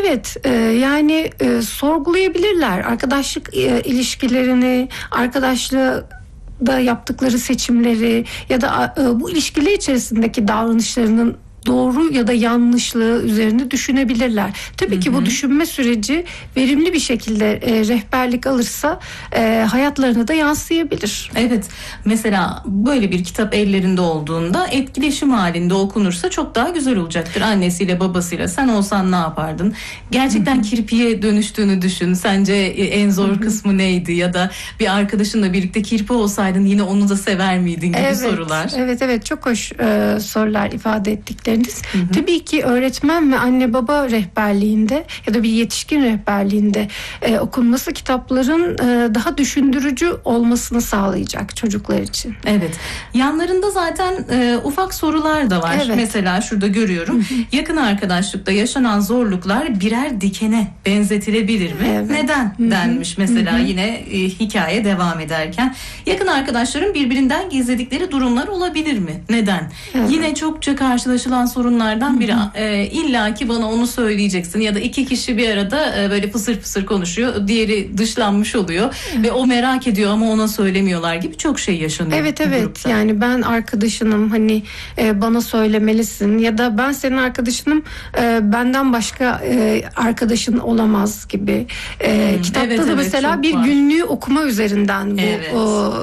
Evet, yani sorgulayabilirler arkadaşlık ilişkilerini, arkadaşlığı da yaptıkları seçimleri ya da bu ilişkiler içerisindeki davranışlarının doğru ya da yanlışlığı üzerinde düşünebilirler. Tabii ki bu düşünme süreci verimli bir şekilde rehberlik alırsa hayatlarına da yansıyabilir. Evet, mesela böyle bir kitap ellerinde olduğunda etkileşim halinde okunursa çok daha güzel olacaktır. Annesiyle babasıyla sen olsan ne yapardın? Gerçekten kirpiye dönüştüğünü düşün. Sence en zor kısmı neydi? Ya da bir arkadaşınla birlikte kirpi olsaydın yine onu da sever miydin gibi sorular. Evet, çok hoş sorular ifade ettikleriniz. Tabii ki öğretmen ve anne baba rehberliğinde ya da bir yetişkin rehberliğinde okunması kitapların daha düşündürücü olmasını sağlayacak çocuklar için. Evet. Yanlarında zaten ufak sorular da var. Evet. Mesela şurada görüyorum. Yakın arkadaşlıkta yaşanan zorluklar birer dikene benzetilebilir mi? Evet. Neden denmiş mesela yine hikaye devam ederken. Yakın arkadaşların birbirinden gizledikleri durumlar olabilir mi? Neden? Evet. Yine çokça karşılaşılan sorunlardan biri. İlla ki bana onu söyleyeceksin ya da iki kişi bir arada böyle fısır fısır konuşuyor. Diğeri dışlanmış oluyor ve o merak ediyor ama ona söylemiyorlar gibi çok şey yaşanıyor. Evet grupta. yani ben arkadaşınım, hani bana söylemelisin ya da ben senin arkadaşınım, benden başka arkadaşın olamaz gibi. Kitapta da mesela bir var. günlüğü okuma üzerinden bu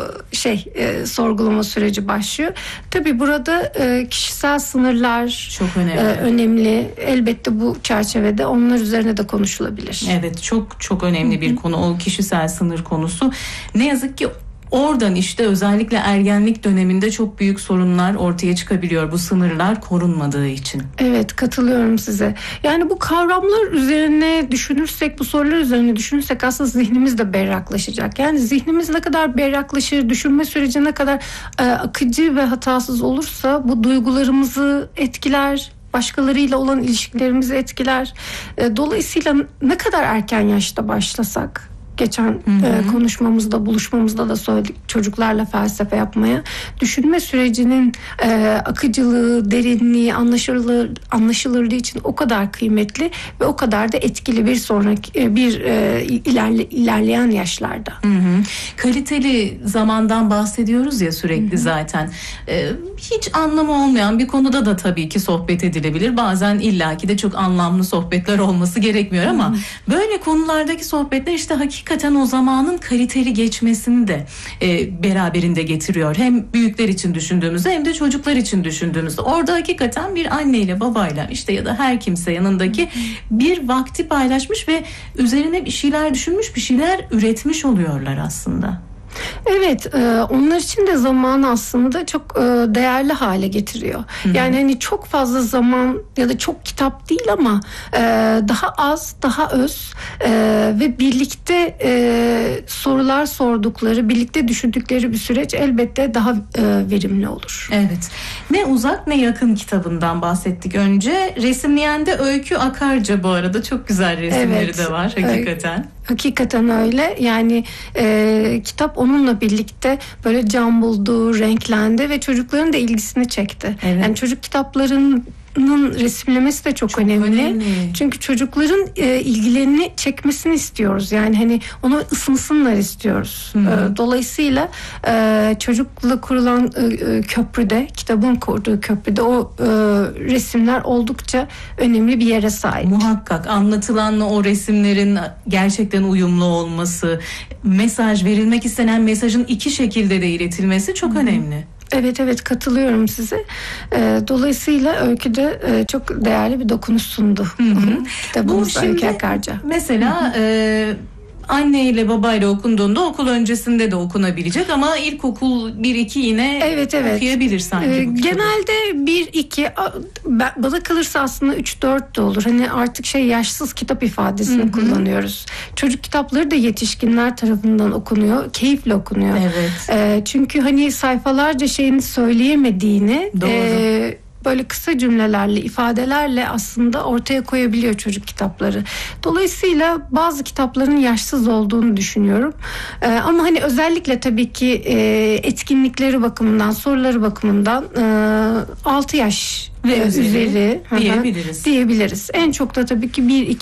Evet. sorgulama süreci başlıyor. Tabii burada kişisel sınırlar Çok önemli. önemli. Elbette bu çerçevede onlar üzerine de konuşulabilir. Evet, çok önemli bir konu o kişisel sınır konusu. Ne yazık ki oradan işte özellikle ergenlik döneminde çok büyük sorunlar ortaya çıkabiliyor bu sınırlar korunmadığı için. Evet, katılıyorum size. Yani bu kavramlar üzerine düşünürsek, bu sorular üzerine düşünürsek aslında zihnimiz de berraklaşacak. Yani zihnimiz ne kadar berraklaşır, düşünme süreci ne kadar akıcı ve hatasız olursa bu duygularımızı etkiler, başkalarıyla olan ilişkilerimizi etkiler. Dolayısıyla ne kadar erken yaşta başlasak, geçen konuşmamızda, buluşmamızda da söyledik, çocuklarla felsefe yapmaya. Düşünme sürecinin akıcılığı, derinliği, anlaşılırlığı için o kadar kıymetli ve o kadar da etkili bir sonraki ilerleyen yaşlarda. Kaliteli zamandan bahsediyoruz ya sürekli zaten. Hiç anlamı olmayan bir konuda da tabii ki sohbet edilebilir. Bazen illaki de çok anlamlı sohbetler olması gerekmiyor ama böyle konulardaki sohbetler işte hakikaten o zamanın kaliteli geçmesini de beraberinde getiriyor. Hem büyükler için düşündüğümüzde hem de çocuklar için düşündüğümüzde. Orada hakikaten bir anneyle babayla işte ya da her kimse yanındaki bir vakti paylaşmış ve üzerine bir şeyler düşünmüş, bir şeyler üretmiş oluyorlar aslında. Evet, onlar için de zaman aslında çok değerli hale getiriyor. Yani hani çok fazla zaman ya da çok kitap değil ama daha az, daha öz ve birlikte sorular sordukları, birlikte düşündükleri bir süreç elbette daha verimli olur. Evet. Ne uzak ne yakın kitabından bahsettik önce. Resimleyen de Öykü Akarca bu arada. Çok güzel resimleri de var hakikaten. Hakikaten öyle. Yani kitap onunla birlikte böyle can buldu, renklendi ve çocukların da ilgisini çekti. Evet. Yani çocuk kitaplarının resimlemesi de çok önemli. Çünkü çocukların ilgilerini çekmesini istiyoruz. Yani hani onu ısınsınlar istiyoruz. Dolayısıyla çocukla kurulan köprüde, kitabın kurduğu köprüde o resimler oldukça önemli bir yere sahip. Muhakkak anlatılanla o resimlerin gerçekten uyumlu olması, mesaj, verilmek istenen mesajın iki şekilde de iletilmesi çok önemli. Evet katılıyorum size. Dolayısıyla Öykü'de çok değerli bir dokunuş sundu. Kitabımız Öykü Akarca. Mesela anneyle babayla okunduğunda okul öncesinde de okunabilecek ama ilkokul 1-2 yine okuyabilir sanki. Genelde 1-2, bana kalırsa aslında 3-4 de olur. Hani artık yaşsız kitap ifadesini kullanıyoruz. Çocuk kitapları da yetişkinler tarafından okunuyor. Keyifle okunuyor. Evet. Çünkü hani sayfalarca şeyini söyleyemediğini böyle kısa cümlelerle, ifadelerle aslında ortaya koyabiliyor çocuk kitapları. Dolayısıyla bazı kitapların yaşsız olduğunu düşünüyorum. Ama hani özellikle tabii ki etkinlikleri bakımından, soruları bakımından 6 yaş ve üzeri diyebiliriz. En çok da tabii ki 1-2